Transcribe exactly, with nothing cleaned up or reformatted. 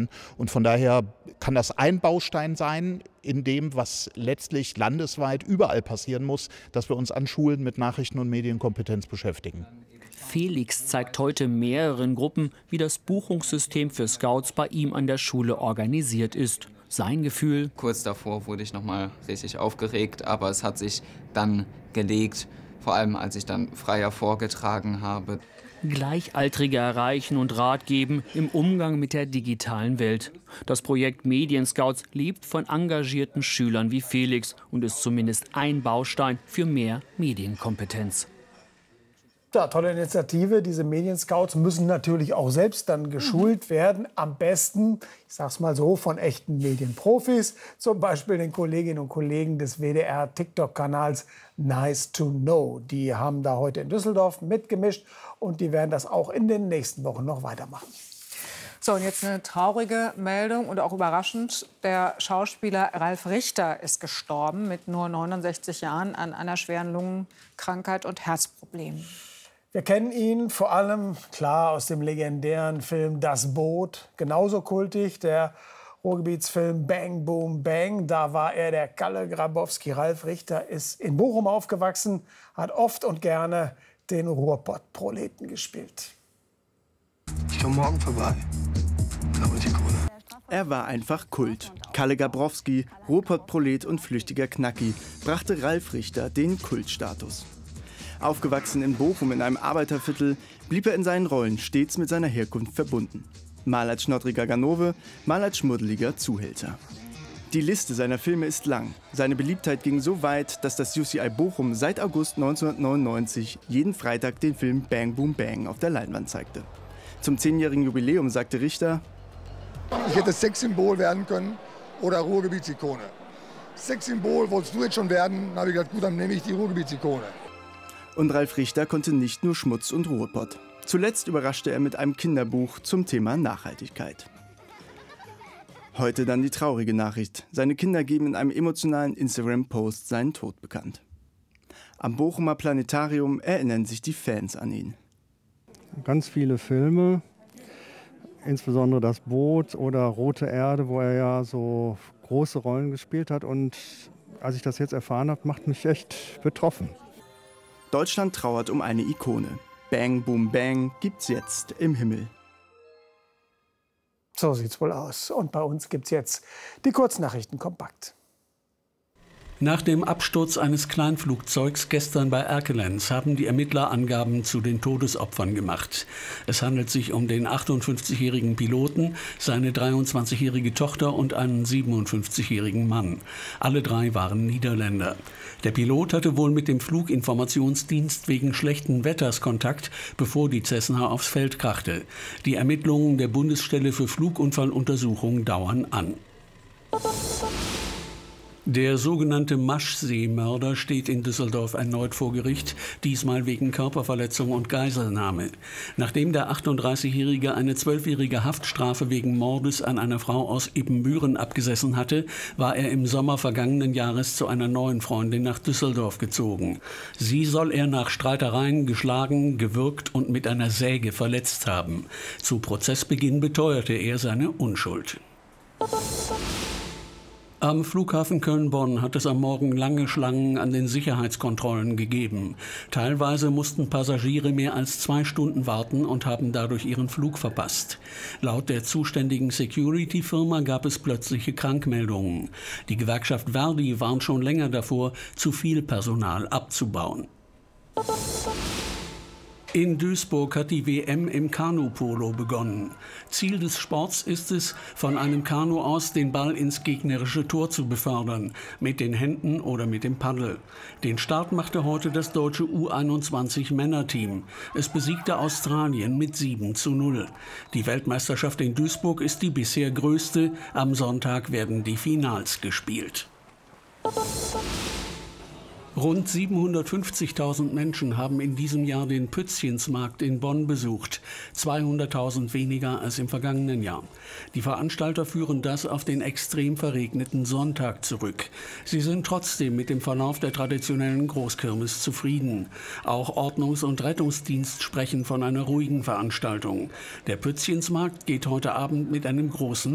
kann. Und von daher kann das ein Baustein sein in dem, was letztlich landesweit überall passieren muss, dass wir uns an Schulen mit Nachrichten- und Medienkompetenz beschäftigen. Felix zeigt heute mehreren Gruppen, wie das Buchungssystem für Scouts bei ihm an der Schule organisiert ist. Sein Gefühl: Kurz davor wurde ich noch mal richtig aufgeregt, aber es hat sich dann gelegt, vor allem als ich dann freier vorgetragen habe. Gleichaltrige erreichen und Rat geben im Umgang mit der digitalen Welt. Das Projekt Medienscouts lebt von engagierten Schülern wie Felix und ist zumindest ein Baustein für mehr Medienkompetenz. Ja, tolle Initiative. Diese Medienscouts müssen natürlich auch selbst dann geschult werden. Am besten, ich sag's mal so, von echten Medienprofis. Zum Beispiel den Kolleginnen und Kollegen des W D R-TikTok-Kanals Nice to Know. Die haben da heute in Düsseldorf mitgemischt und die werden das auch in den nächsten Wochen noch weitermachen. So, und jetzt eine traurige Meldung und auch überraschend. Der Schauspieler Ralf Richter ist gestorben mit nur neunundsechzig Jahren an einer schweren Lungenkrankheit und Herzproblemen. Wir kennen ihn vor allem, klar, aus dem legendären Film Das Boot. Genauso kultig, der Ruhrgebietsfilm Bang Boom Bang. Da war er der Kalle Grabowski. Ralf Richter ist in Bochum aufgewachsen, hat oft und gerne den Ruhrpott-Proleten gespielt. Ich komme morgen vorbei. Da hol ich die Kohle. Er war einfach Kult. Kalle Gabrowski, Ruhrpott-Prolet und flüchtiger Knacki, brachte Ralf Richter den Kultstatus. Aufgewachsen in Bochum in einem Arbeiterviertel, blieb er in seinen Rollen stets mit seiner Herkunft verbunden. Mal als schnoddriger Ganove, mal als schmuddeliger Zuhälter. Die Liste seiner Filme ist lang. Seine Beliebtheit ging so weit, dass das U C I Bochum seit August neunzehnhundertneunundneunzig jeden Freitag den Film Bang Boom Bang auf der Leinwand zeigte. Zum zehnjährigen Jubiläum sagte Richter: Ich hätte Sexsymbol werden können oder Ruhrgebietsikone. Sexsymbol wolltest du jetzt schon werden, dann habe ich gesagt, gut, dann nehme ich die Ruhrgebietsikone. Und Ralf Richter konnte nicht nur Schmutz und Ruhrpott. Zuletzt überraschte er mit einem Kinderbuch zum Thema Nachhaltigkeit. Heute dann die traurige Nachricht. Seine Kinder geben in einem emotionalen Instagram-Post seinen Tod bekannt. Am Bochumer Planetarium erinnern sich die Fans an ihn. Ganz viele Filme, insbesondere Das Boot oder Rote Erde, wo er ja so große Rollen gespielt hat. Und als ich das jetzt erfahren habe, macht mich echt betroffen. Deutschland trauert um eine Ikone. Bang Boom Bang gibt's jetzt im Himmel. So sieht's wohl aus. Und bei uns gibt's jetzt die Kurznachrichten kompakt. Nach dem Absturz eines Kleinflugzeugs gestern bei Erkelenz haben die Ermittler Angaben zu den Todesopfern gemacht. Es handelt sich um den achtundfünfzigjährigen Piloten, seine dreiundzwanzigjährige Tochter und einen siebenundfünfzigjährigen Mann. Alle drei waren Niederländer. Der Pilot hatte wohl mit dem Fluginformationsdienst wegen schlechten Wetters Kontakt, bevor die Cessna aufs Feld krachte. Die Ermittlungen der Bundesstelle für Flugunfalluntersuchung dauern an. Der sogenannte Maschsee-Mörder steht in Düsseldorf erneut vor Gericht, diesmal wegen Körperverletzung und Geiselnahme. Nachdem der achtunddreißigjährige eine zwölfjährige Haftstrafe wegen Mordes an einer Frau aus Ibbenbüren abgesessen hatte, war er im Sommer vergangenen Jahres zu einer neuen Freundin nach Düsseldorf gezogen. Sie soll er nach Streitereien geschlagen, gewürgt und mit einer Säge verletzt haben. Zu Prozessbeginn beteuerte er seine Unschuld. Am Flughafen Köln-Bonn hat es am Morgen lange Schlangen an den Sicherheitskontrollen gegeben. Teilweise mussten Passagiere mehr als zwei Stunden warten und haben dadurch ihren Flug verpasst. Laut der zuständigen Security-Firma gab es plötzliche Krankmeldungen. Die Gewerkschaft Verdi warnt schon länger davor, zu viel Personal abzubauen. In Duisburg hat die W M im Kanupolo begonnen. Ziel des Sports ist es, von einem Kanu aus den Ball ins gegnerische Tor zu befördern, mit den Händen oder mit dem Paddel. Den Start machte heute das deutsche U einundzwanzig Männerteam. Es besiegte Australien mit sieben zu null. Die Weltmeisterschaft in Duisburg ist die bisher größte. Am Sonntag werden die Finals gespielt. Rund siebenhundertfünfzigtausend Menschen haben in diesem Jahr den Pützchensmarkt in Bonn besucht. zweihunderttausend weniger als im vergangenen Jahr. Die Veranstalter führen das auf den extrem verregneten Sonntag zurück. Sie sind trotzdem mit dem Verlauf der traditionellen Großkirmes zufrieden. Auch Ordnungs- und Rettungsdienst sprechen von einer ruhigen Veranstaltung. Der Pützchensmarkt geht heute Abend mit einem großen